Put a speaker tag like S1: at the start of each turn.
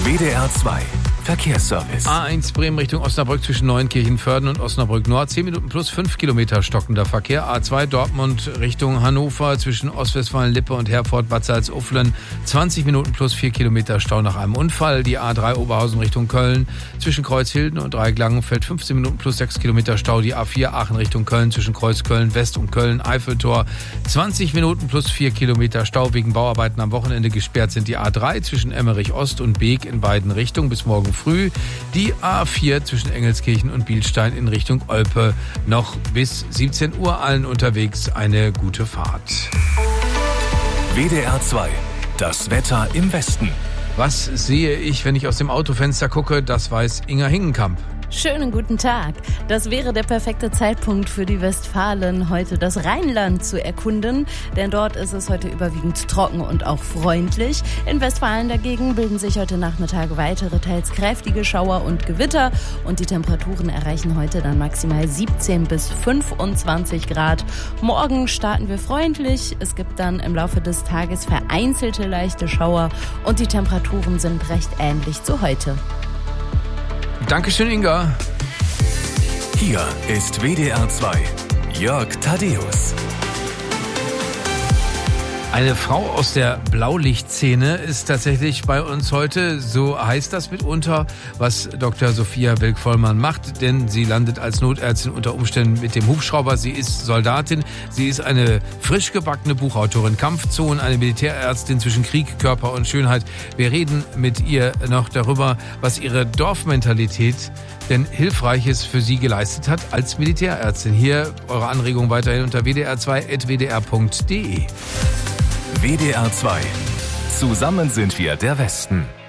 S1: WDR 2 Verkehrsservice.
S2: A1 Bremen Richtung Osnabrück zwischen Neunkirchen-Vörden und Osnabrück Nord. 10 Minuten plus 5 Kilometer stockender Verkehr. A2 Dortmund Richtung Hannover zwischen Ostwestfalen-Lippe und Herford-Bad Salzuflen. 20 Minuten plus 4 Kilometer Stau nach einem Unfall. Die A3 Oberhausen Richtung Köln zwischen Kreuzhilden und Dreieck-Langenfeld. 15 Minuten plus 6 Kilometer Stau. Die A4 Aachen Richtung Köln zwischen Kreuzköln-West und Köln-Eiffeltor. 20 Minuten plus 4 Kilometer Stau. Wegen Bauarbeiten am Wochenende gesperrt sind die A3 zwischen Emmerich-Ost und Beek in beiden Richtungen bis morgen früh. Die A4 zwischen Engelskirchen und Bielstein in Richtung Olpe noch bis 17 Uhr. Allen unterwegs eine gute Fahrt.
S1: WDR 2, das Wetter im Westen.
S2: Was sehe ich, wenn ich aus dem Autofenster gucke? Das weiß Inga Hingenkamp.
S3: Schönen guten Tag. Das wäre der perfekte Zeitpunkt für die Westfalen, heute das Rheinland zu erkunden, denn dort ist es heute überwiegend trocken und auch freundlich. In Westfalen dagegen bilden sich heute Nachmittag weitere, teils kräftige Schauer und Gewitter und die Temperaturen erreichen heute dann maximal 17 bis 25 Grad. Morgen starten wir freundlich. Es gibt dann im Laufe des Tages vereinzelte leichte Schauer und die Temperaturen sind recht ähnlich zu heute.
S2: Dankeschön, Inga.
S1: Hier ist WDR 2, Jörg Thaddeus.
S2: Eine Frau aus der Blaulichtszene ist tatsächlich bei uns heute. So heißt das mitunter, was Dr. Sophia Wilk-Vollmann macht, denn sie landet als Notärztin unter Umständen mit dem Hubschrauber. Sie ist Soldatin, sie ist eine frisch gebackene Buchautorin, Kampfzonen, eine Militärärztin zwischen Krieg, Körper und Schönheit. Wir reden mit ihr noch darüber, was ihre Dorfmentalität denn Hilfreiches für sie geleistet hat als Militärärztin. Hier eure Anregung weiterhin unter wdr2.wdr.de.
S1: WDR 2. Zusammen sind wir der Westen.